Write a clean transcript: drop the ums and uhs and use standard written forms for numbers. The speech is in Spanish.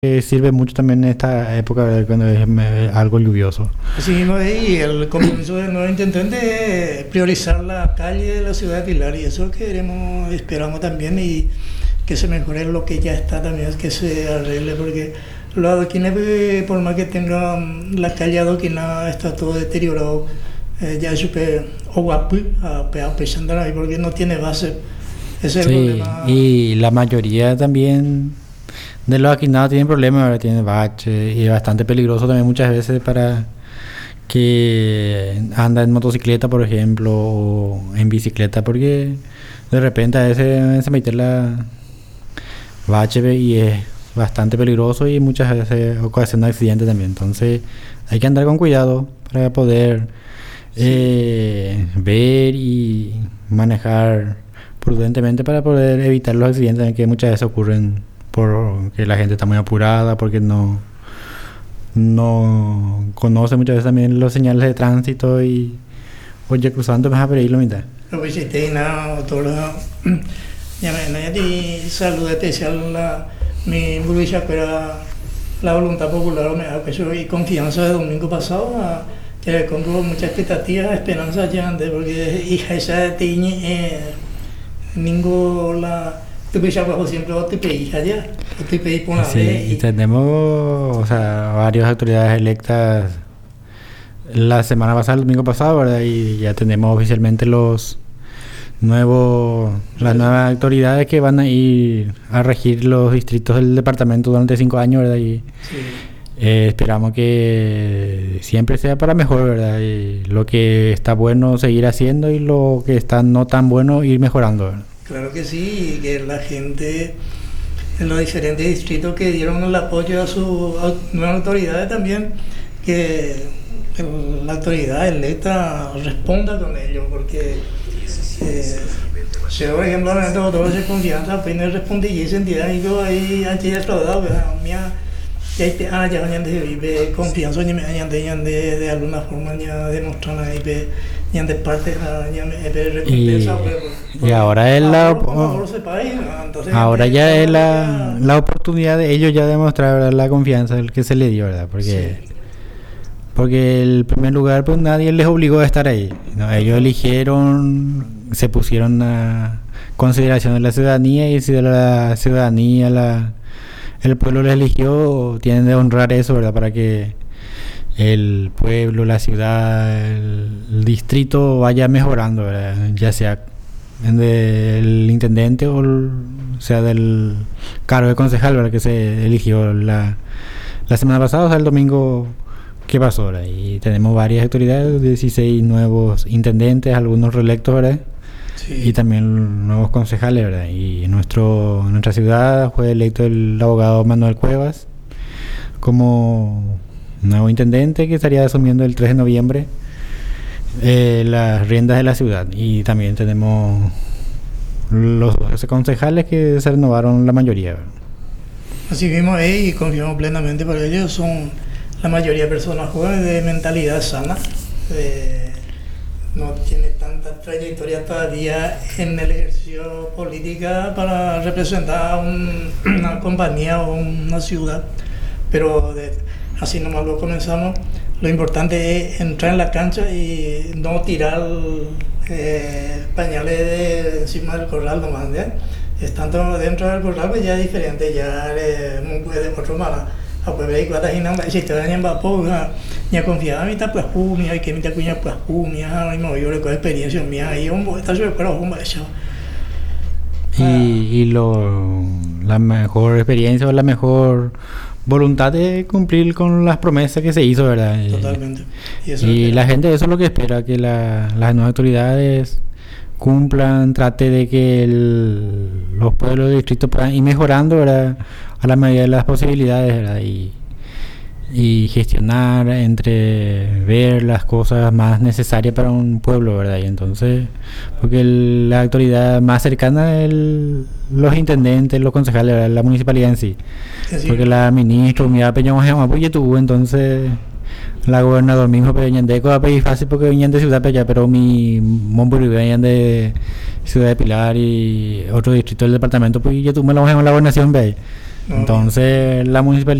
sirve mucho también en esta época, ¿verdad? Cuando es algo lluvioso. Así mismo, y el compromiso del nuevo intendente es priorizar la calle de la ciudad de Pilar, y eso queremos, esperamos también, y que se mejore lo que ya está también, que se arregle, porque los adoquines, por más que tengan la calle adoquinada, está todo deteriorado, ya es súper guapo, ahí, porque no tiene base. Ese es el problema. Y la mayoría también de los adoquinados tienen problemas, ¿verdad? Tienen baches, y es bastante peligroso también muchas veces para que anda en motocicleta, por ejemplo, o en bicicleta, porque de repente a veces se mete la bache y es bastante peligroso y muchas veces ocasiona accidentes también. Entonces hay que andar con cuidado para poder ver y manejar prudentemente para poder evitar los accidentes que muchas veces ocurren porque la gente está muy apurada, porque no conoce muchas veces también los señales de tránsito y oye, cruzando vas a pedir la mitad. Lo visité y nada, todo lo ya di salud especial mi burbuja, pero la voluntad popular me da peso y confianza de domingo pasado, que con mucha expectativa, esperanza ya, porque hija esa tiñe ninguna tu pilla bajo siempre o te pedí allá, o te pedí por una vez. Y tenemos, o sea, varias autoridades electas la semana pasada, el domingo pasado, ¿verdad? Y ya tenemos oficialmente las nuevas autoridades que van a ir a regir los distritos del departamento durante 5 años, ¿verdad? Y esperamos que siempre sea para mejor, ¿verdad? Y lo que está bueno seguir haciendo y lo que está no tan bueno ir mejorando, ¿verdad? Claro que sí, y que la gente en los diferentes distritos que dieron el apoyo a sus nuevas autoridades también, que la autoridad electa responda con ellos, porque si por ejemplo la gente votó de confianza, apenas respondí y sentía y yo ahí antes de todo, ya vive confianza de alguna forma ya demostran ahí de parte recompensa, y ahora es ahora ya es la oportunidad de ellos ya demostrar, ¿verdad?, la confianza que se le dio, ¿verdad? Porque el primer lugar pues nadie les obligó a estar ahí, ¿no? Ellos eligieron, se pusieron a consideración de la ciudadanía, y si de la ciudadanía el pueblo les eligió, tienen de honrar eso, ¿verdad? Para que el pueblo, la ciudad, el distrito vaya mejorando, ¿verdad? Ya sea del intendente o sea del cargo de concejal, ¿verdad?, que se eligió la semana pasada, o sea, el domingo que pasó, ¿verdad? Y tenemos varias autoridades, 16 nuevos intendentes, algunos reelectos, ¿verdad? Sí. Y también nuevos concejales, ¿verdad? Y en nuestra ciudad fue electo el abogado Manuel Cuevas como nuevo intendente, que estaría asumiendo el 3 de noviembre las riendas de la ciudad. Y también tenemos los 12 concejales que se renovaron la mayoría, ¿verdad? Así mismo es, y confiamos plenamente, porque ellos son la mayoría de personas jóvenes de mentalidad sana, no tiene tanta trayectoria todavía en el ejercicio política para representar una compañía o una ciudad, pero así nomás lo comenzamos. Lo importante es entrar en la cancha y no tirar pañales de encima del corral nomás, ¿ya? Estando dentro del corral pues ya es diferente, ya no puede otro mala. Pues veis cuántas ginas si te dañan vapor, ya confiaba mi ta pues mía y que mi ta cuña pues mía, y no yo le con experiencia mía y un está súper pero un eso. Y la mejor experiencia o la mejor voluntad de cumplir con las promesas que se hizo, ¿verdad? Totalmente. Y la gente eso es lo que espera, que las nuevas autoridades cumplan, trate de que los pueblos y distritos puedan ir mejorando, ¿verdad?, a la medida de las posibilidades, ¿verdad? Y gestionar entre ver las cosas más necesarias para un pueblo, ¿verdad? Y entonces, porque la autoridad más cercana es los intendentes, los concejales, ¿verdad?, la municipalidad en sí. Porque la ministra, unidad Peña tuvo, entonces la gobernador mismo Peñandeco va a pedir fácil porque venían de Ciudad Peña, pero mi Montpellier venían de Ciudad de Pilar y otro distrito del departamento, pues ya tú me la vamos a la gobernación, ve. No, Entonces la municipalidad